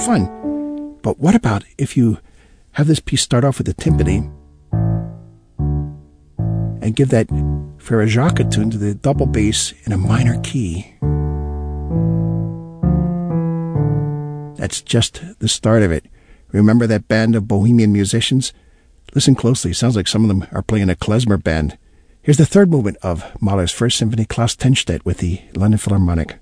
fun. But what about if you have this piece start off with the timpani and give that Frere Jacques tune to the double bass in a minor key? That's just the start of it. Remember that band of bohemian musicians? Listen closely. It sounds like some of them are playing a klezmer band. Here's the third movement of Mahler's First Symphony, Klaus Tennstedt with the London Philharmonic.